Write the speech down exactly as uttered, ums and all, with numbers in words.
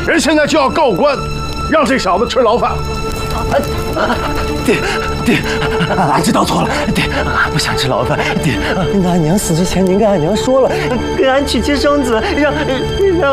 人现在就要告官，让这小子吃牢饭。 爹，爹，俺知道错了，爹，俺不想吃牢饭。爹，俺娘死之前，您跟俺娘说了，给俺娶妻生子，让让